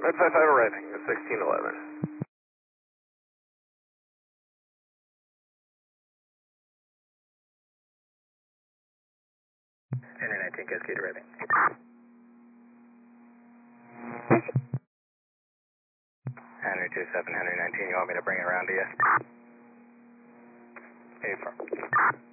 Med 55 arriving, 1611. Henry 19 Cascade arriving. Henry 27, Henry 19, you want me to bring it around to you? 84.